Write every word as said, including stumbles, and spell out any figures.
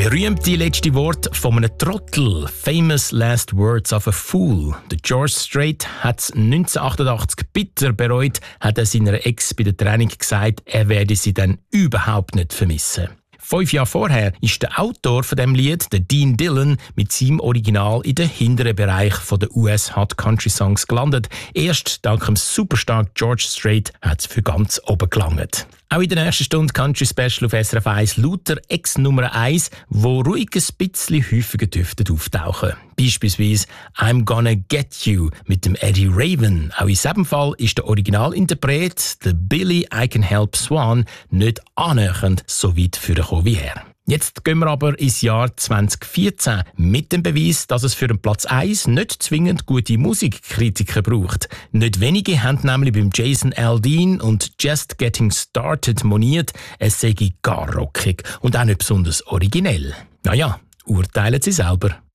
Berühmte letzte Wort von einem Trottel. Famous last words of a fool. Der George Strait hat es neunzehnhundertachtundachtzig bitter bereut, hat er seiner Ex bei der Trennung gesagt, er werde sie dann überhaupt nicht vermissen. Fünf Jahre vorher ist der Autor von dem Lied, der Dean Dillon, mit seinem Original in den hinteren Bereich der U S Hot Country Songs gelandet. Erst dank dem superstar George Strait hat es für ganz oben gelangt. Auch in der nächsten Stunde Country Special auf S R F eins lauter Ex-Nummer eins, wo ruhig ein bisschen häufiger dürften auftauchen. Beispielsweise «I'm Gonna Get You» mit dem Eddie Raven. Auch in diesem Fall ist der Originalinterpret, der Billy I Can Help Swan, nicht annähernd so weit vorgekommen wie er. Jetzt gehen wir aber ins Jahr zwanzig vierzehn mit dem Beweis, dass es für den Platz eins nicht zwingend gute Musikkritiker braucht. Nicht wenige haben nämlich beim Jason Aldean und «Just Getting Started» moniert, es sei gar rockig und auch nicht besonders originell. Naja, urteilen Sie selber.